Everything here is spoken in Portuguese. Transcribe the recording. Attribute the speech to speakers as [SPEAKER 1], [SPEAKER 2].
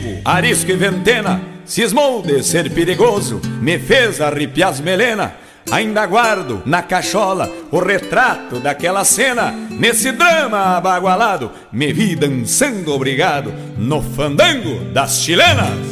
[SPEAKER 1] arisco e ventena, cismou de ser perigoso, me fez arrepiar as melena. Ainda guardo na cachola o retrato daquela cena. Nesse drama abagualado me vi dançando obrigado no fandango das chilenas.